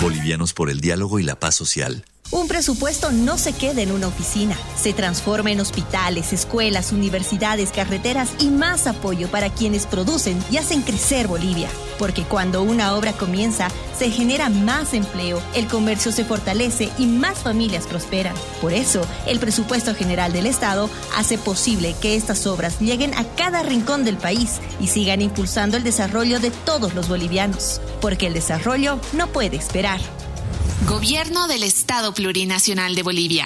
Bolivianos por el diálogo y la paz social. Un presupuesto no se queda en una oficina, se transforma en hospitales, escuelas, universidades, carreteras y más apoyo para quienes producen y hacen crecer Bolivia. Porque cuando una obra comienza, se genera más empleo, el comercio se fortalece y más familias prosperan. Por eso, el presupuesto general del Estado hace posible que estas obras lleguen a cada rincón del país y sigan impulsando el desarrollo de todos los bolivianos. Porque el desarrollo no puede esperar. Gobierno del Estado Plurinacional de Bolivia.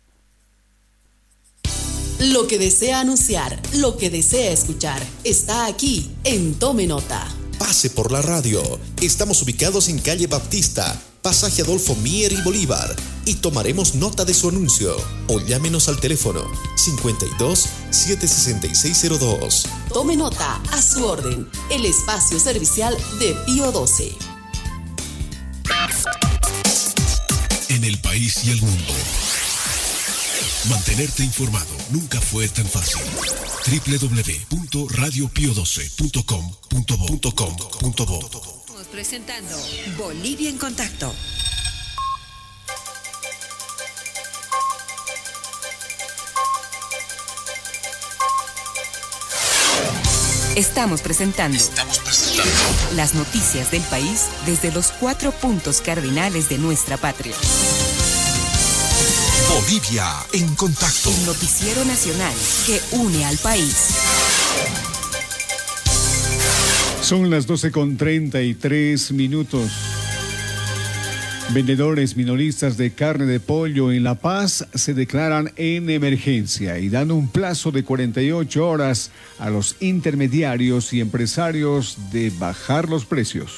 Lo que desea anunciar, lo que desea escuchar, está aquí en Tome Nota. Pase por la radio. Estamos ubicados en calle Baptista, pasaje Adolfo Mier y Bolívar, y tomaremos nota de su anuncio. O llámenos al teléfono 52 76602. Tome Nota, a su orden, el espacio servicial de Pío XII. En el país y el mundo. Mantenerte informado nunca fue tan fácil. www.radiopio12.com.bo. Estamos presentando Bolivia en Contacto. Estamos presentando las noticias del país desde los 4 puntos cardinales de nuestra patria. Bolivia en Contacto. El noticiero nacional que une al país. Son las 12:33. Vendedores minoristas de carne de pollo en La Paz se declaran en emergencia y dan un plazo de 48 horas a los intermediarios y empresarios de bajar los precios.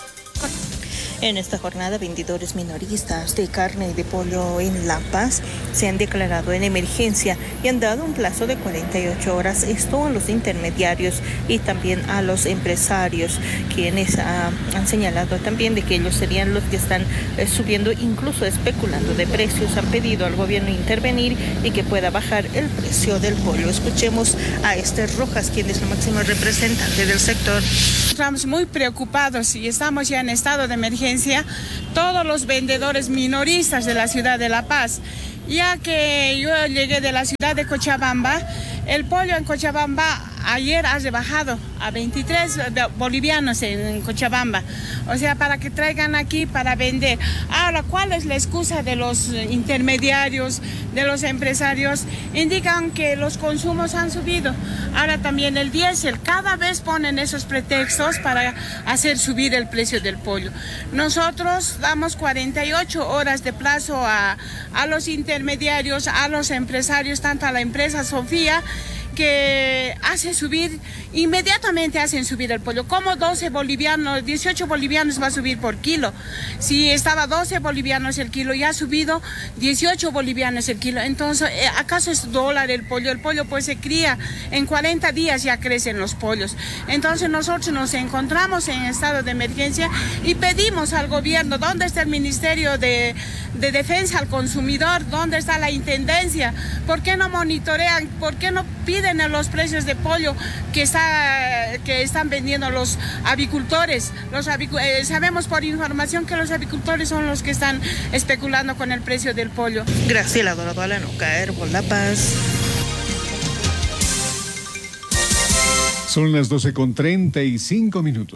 En esta jornada, vendedores minoristas de carne de pollo en La Paz se han declarado en emergencia y han dado un plazo de 48 horas, esto a los intermediarios y también a los empresarios, quienes han señalado también de que ellos serían los que están subiendo, incluso especulando de precios. Han pedido al gobierno intervenir y que pueda bajar el precio del pollo. Escuchemos a Esther Rojas, quien es la máxima representante del sector. Estamos muy preocupados y estamos ya en estado de emergencia, todos los vendedores minoristas de la ciudad de La Paz, ya que yo llegué de la ciudad de Cochabamba. El pollo en Cochabamba ayer ha rebajado a 23 bolivianos en Cochabamba, o sea, para que traigan aquí para vender. Ahora, ¿cuál es la excusa de los intermediarios, de los empresarios? Indican que los consumos han subido. Ahora también el diésel, cada vez ponen esos pretextos para hacer subir el precio del pollo. Nosotros damos 48 horas de plazo a los intermediarios, a los empresarios, tanto a la empresa Sofía, que hace subir, inmediatamente hacen subir el pollo. Como 18 bolivianos va a subir por kilo. Si estaba 12 bolivianos el kilo, ya ha subido 18 bolivianos el kilo. Entonces, ¿acaso es dólar el pollo? El pollo pues se cría, en 40 días ya crecen los pollos. Entonces nosotros nos encontramos en estado de emergencia y pedimos al gobierno, ¿dónde está el Ministerio de Defensa al Consumidor? ¿Dónde está la Intendencia? ¿Por qué no monitorean? ¿Por qué no piden los precios de pollo que están vendiendo los avicultores? Sabemos por información que los avicultores son los que están especulando con el precio del pollo. Graciela Dorado no caer por La Paz. Son las 12:35.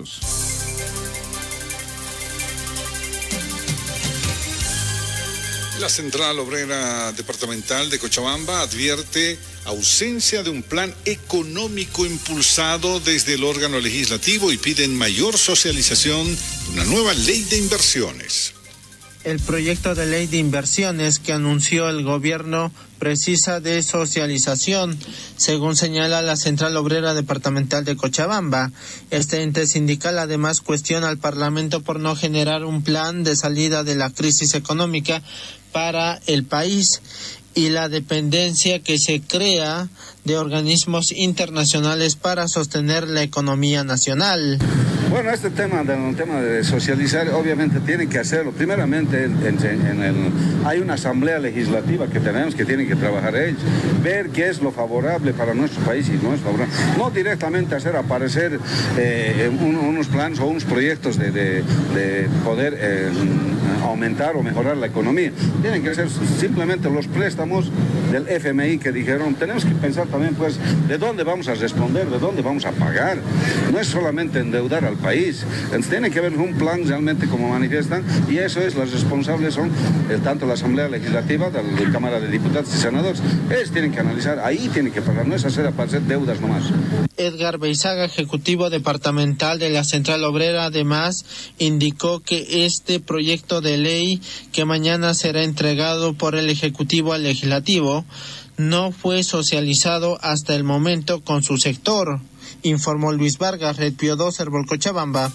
La Central Obrera Departamental de Cochabamba advierte ausencia de un plan económico impulsado desde el órgano legislativo y piden mayor socialización de una nueva ley de inversiones. El proyecto de ley de inversiones que anunció el gobierno precisa de socialización, según señala la Central Obrera Departamental de Cochabamba. Este ente sindical además cuestiona al Parlamento por no generar un plan de salida de la crisis económica para el país y la dependencia que se crea de organismos internacionales para sostener la economía nacional. Bueno, este tema de socializar, obviamente tienen que hacerlo. Primeramente, hay una asamblea legislativa que tenemos que tienen que trabajar ellos, ver qué es lo favorable para nuestro país y no es favorable. No directamente hacer aparecer unos planes o unos proyectos de poder aumentar o mejorar la economía. Tienen que ser simplemente los préstamos del FMI que dijeron, tenemos que pensar también pues de dónde vamos a responder, de dónde vamos a pagar. No es solamente endeudar al país, entonces tiene que haber un plan realmente como manifiestan, y eso es, las responsables son tanto la Asamblea Legislativa, de la Cámara de Diputados y Senadores. Ellos tienen que analizar, ahí tienen que pagar, no es hacer deudas nomás. Edgar Beizaga, ejecutivo departamental de la Central Obrera, además indicó que este proyecto de ley que mañana será entregado por el Ejecutivo al Legislativo no fue socializado hasta el momento con su sector, informó Luis Vargas, Red Pío 2, Herbol Cochabamba.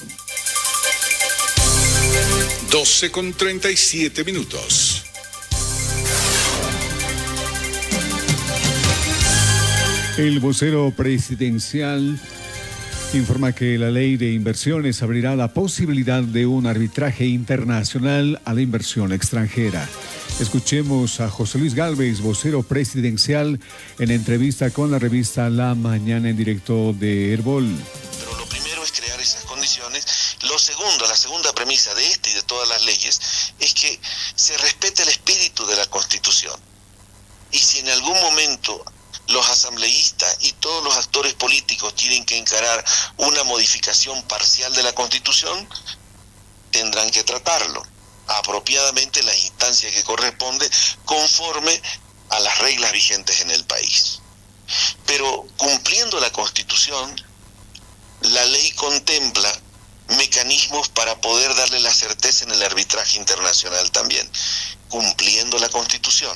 12:37. El vocero presidencial informa que la ley de inversiones abrirá la posibilidad de un arbitraje internacional a la inversión extranjera. Escuchemos a José Luis Gálvez, vocero presidencial, en entrevista con la revista La Mañana en directo de Herbol. Pero lo primero es crear esas condiciones. Lo segundo, la segunda premisa de y de todas las leyes, es que se respete el espíritu de la Constitución. Y si en algún momento los asambleístas y todos los actores políticos tienen que encarar una modificación parcial de la Constitución, tendrán que tratarlo apropiadamente en la instancia que corresponde, conforme a las reglas vigentes en el país. Pero cumpliendo la Constitución, la ley contempla mecanismos para poder darle la certeza en el arbitraje internacional también, cumpliendo la Constitución.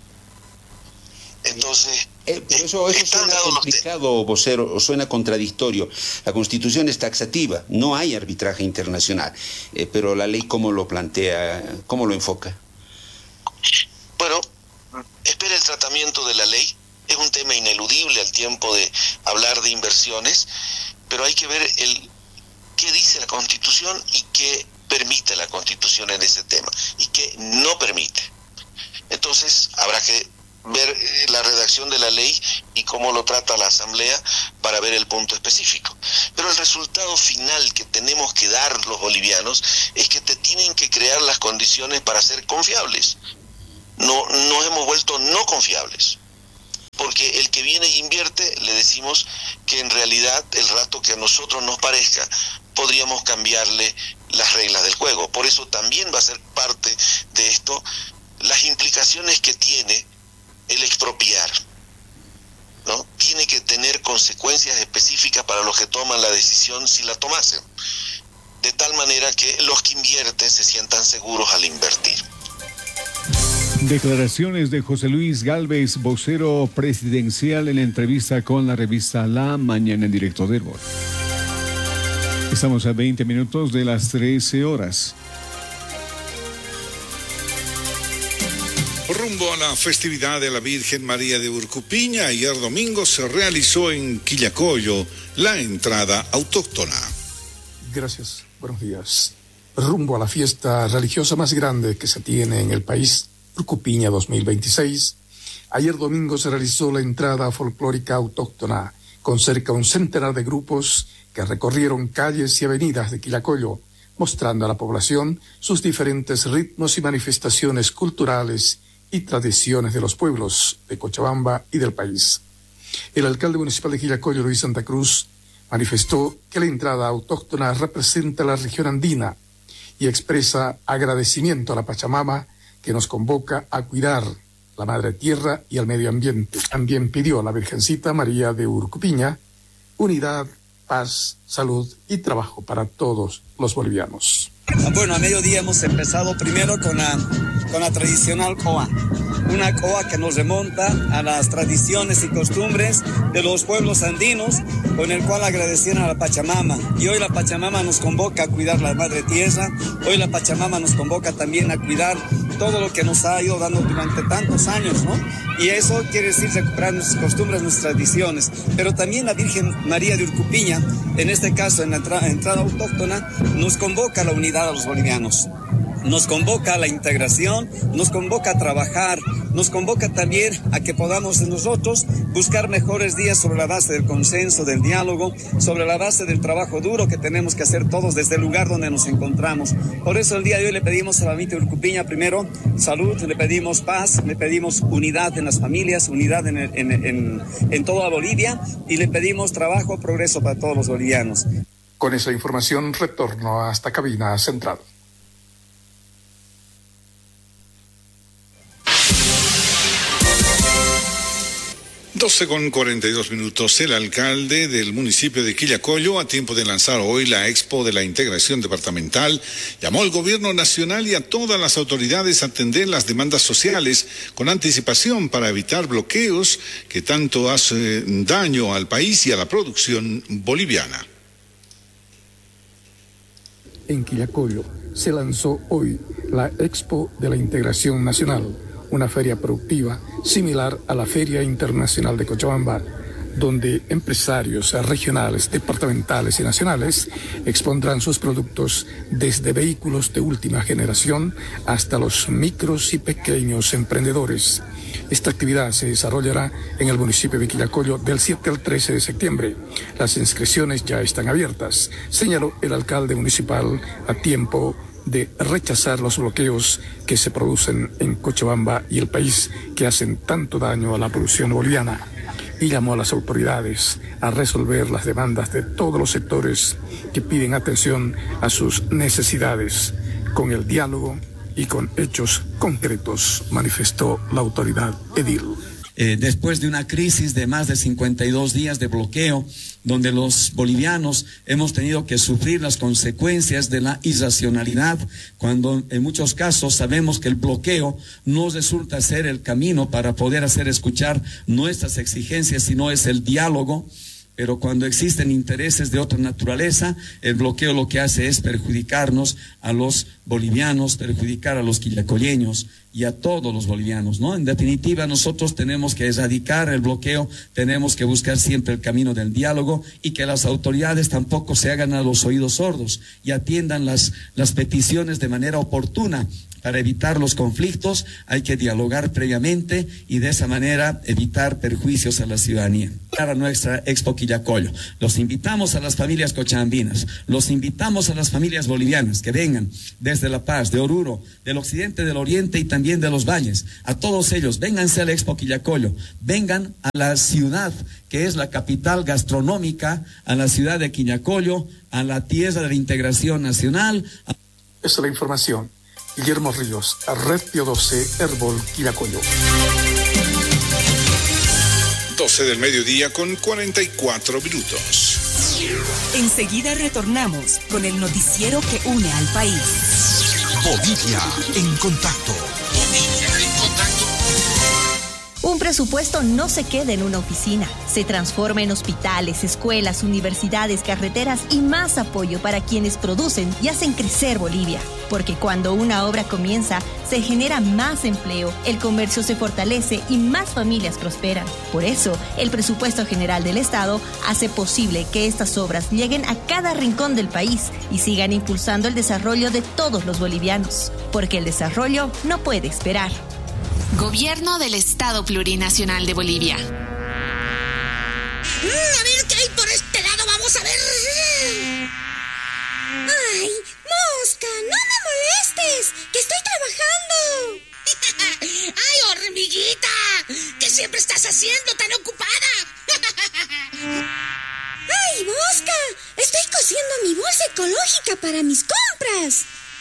Entonces, eso suena complicado, vocero, o suena contradictorio. La Constitución es taxativa, no hay arbitraje internacional, pero la ley, ¿cómo lo plantea, cómo lo enfoca? Bueno, espera el tratamiento de la ley, es un tema ineludible al tiempo de hablar de inversiones, pero hay que ver qué dice la Constitución y qué permite la Constitución en ese tema, y qué no permite. Entonces, habrá que ver la redacción de la ley y cómo lo trata la Asamblea para ver el punto específico. Pero el resultado final que tenemos que dar los bolivianos es que te tienen que crear las condiciones para ser confiables. No nos hemos vuelto no confiables. Porque el que viene e invierte, le decimos que en realidad el rato que a nosotros nos parezca, podríamos cambiarle las reglas del juego. Por eso también va a ser parte de esto las implicaciones que tiene el expropiar, ¿no? Tiene que tener consecuencias específicas para los que toman la decisión si la tomasen, de tal manera que los que invierten se sientan seguros al invertir. Declaraciones de José Luis Gálvez, vocero presidencial, en entrevista con la revista La Mañana en directo de Herbol. Estamos a 20 minutos de las 13 horas. Rumbo a la festividad de la Virgen María de Urcupiña, ayer domingo se realizó en Quillacollo la entrada autóctona. Gracias, buenos días. Rumbo a la fiesta religiosa más grande que se tiene en el país, Urcupiña 2026, ayer domingo se realizó la entrada folclórica autóctona con cerca de un centenar de grupos que recorrieron calles y avenidas de Quillacollo, mostrando a la población sus diferentes ritmos y manifestaciones culturales y tradiciones de los pueblos de Cochabamba y del país. El alcalde municipal de Quillacollo, Luis Santa Cruz, manifestó que la entrada autóctona representa la región andina y expresa agradecimiento a la Pachamama, que nos convoca a cuidar la madre tierra y al medio ambiente. También pidió a la Virgencita María de Urcupiña unidad, paz, salud y trabajo para todos los bolivianos. Bueno, a mediodía hemos empezado primero con la tradicional coa. Una coa que nos remonta a las tradiciones y costumbres de los pueblos andinos, con el cual agradecieron a la Pachamama. Y hoy la Pachamama nos convoca a cuidar la madre tierra, hoy la Pachamama nos convoca también a cuidar todo lo que nos ha ido dando durante tantos años, ¿no? Y eso quiere decir recuperar nuestras costumbres, nuestras tradiciones. Pero también la Virgen María de Urcupiña, en este caso en la entrada autóctona, nos convoca a la unidad a los bolivianos. Nos convoca a la integración, nos convoca a trabajar, nos convoca también a que podamos nosotros buscar mejores días sobre la base del consenso, del diálogo, sobre la base del trabajo duro que tenemos que hacer todos desde el lugar donde nos encontramos. Por eso el día de hoy le pedimos a la Mamita Urcupiña primero salud, le pedimos paz, le pedimos unidad en las familias, unidad en toda Bolivia, y le pedimos trabajo, progreso para todos los bolivianos. Con esa información retorno hasta cabina central. 12:42. El alcalde del municipio de Quillacollo, a tiempo de lanzar hoy la Expo de la Integración Departamental, llamó al gobierno nacional y a todas las autoridades a atender las demandas sociales con anticipación para evitar bloqueos que tanto hacen daño al país y a la producción boliviana. En Quillacollo se lanzó hoy la Expo de la Integración Nacional, una feria productiva similar a la Feria Internacional de Cochabamba, donde empresarios regionales, departamentales y nacionales expondrán sus productos desde vehículos de última generación hasta los micros y pequeños emprendedores. Esta actividad se desarrollará en el municipio de Quillacollo del 7 al 13 de septiembre. Las inscripciones ya están abiertas, señaló el alcalde municipal, a tiempo de rechazar los bloqueos que se producen en Cochabamba y el país, que hacen tanto daño a la producción boliviana, y llamó a las autoridades a resolver las demandas de todos los sectores que piden atención a sus necesidades con el diálogo y con hechos concretos, manifestó la autoridad edil. Después de una crisis de más de 52 días de bloqueo, donde los bolivianos hemos tenido que sufrir las consecuencias de la irracionalidad, cuando en muchos casos sabemos que el bloqueo no resulta ser el camino para poder hacer escuchar nuestras exigencias, sino es el diálogo. Pero cuando existen intereses de otra naturaleza, el bloqueo lo que hace es perjudicarnos a los bolivianos, perjudicar a los quillacolleños y a todos los bolivianos, ¿no? En definitiva, nosotros tenemos que erradicar el bloqueo, tenemos que buscar siempre el camino del diálogo, y que las autoridades tampoco se hagan a los oídos sordos y atiendan las peticiones de manera oportuna. Para evitar los conflictos hay que dialogar previamente y de esa manera evitar perjuicios a la ciudadanía. Para nuestra Expo Quillacollo, los invitamos a las familias cochabambinas, los invitamos a las familias bolivianas que vengan desde La Paz, de Oruro, del occidente, del oriente y también de los valles. A todos ellos, vénganse a la Expo Quillacollo, vengan a la ciudad que es la capital gastronómica, a la ciudad de Quillacollo, a la tierra de la integración nacional. Esa es la información. Guillermo Ríos, Red Pio 12, Herbol, Quillacollo. 12 del mediodía con 44 minutos. Enseguida retornamos con el noticiero que une al país. Bolivia en contacto. Un presupuesto no se queda en una oficina, se transforma en hospitales, escuelas, universidades, carreteras y más apoyo para quienes producen y hacen crecer Bolivia. Porque cuando una obra comienza, se genera más empleo, el comercio se fortalece y más familias prosperan. Por eso, el presupuesto general del Estado hace posible que estas obras lleguen a cada rincón del país y sigan impulsando el desarrollo de todos los bolivianos. Porque el desarrollo no puede esperar. Gobierno del Estado Plurinacional de Bolivia. A ver qué hay por este lado, vamos a ver. ¡Ay, Mosca, no me molestes, que estoy trabajando! ¡Ay, hormiguita! ¿Qué siempre estás haciendo tan ocupada? ¡Ay, Mosca! Estoy cosiendo mi bolsa ecológica para mis compras.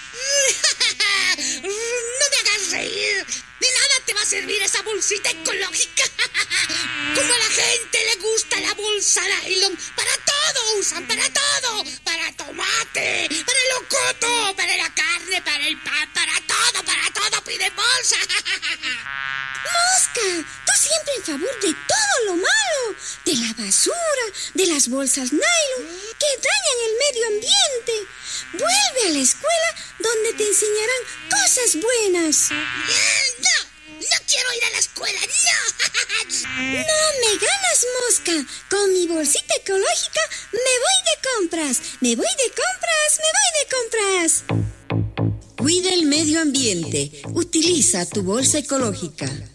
No me hagas reír. De nada te va a servir esa bolsita ecológica. Como a la gente le gusta la bolsa nylon. Para todo usan, para todo. Para tomate, para el locoto, para la carne, para el pan, para todo piden bolsa. Mosca, tú siempre en favor de todo lo malo. De la basura, de las bolsas nylon que dañan el medio ambiente. Vuelve a la escuela donde te enseñarán cosas buenas. No quiero ir a la escuela, no. No me ganas, Mosca. Con mi bolsita ecológica me voy de compras. Cuida el medio ambiente. Utiliza tu bolsa ecológica.